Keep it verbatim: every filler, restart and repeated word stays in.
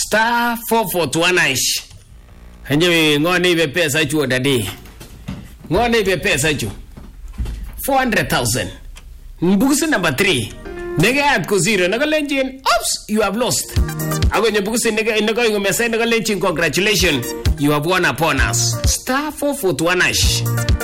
Star four forty-one hash. Hanyo ngone ibe pesa chu dadi. Ngone ibe pesa chu. four hundred thousand. Mbukusi number three. Nega at ko zero. Naga lenjin. Oops, you have lost. Ako nye bukusi nega nega yung message naga lenjin. Congratulations. You have won upon us. Star four forty-one hash.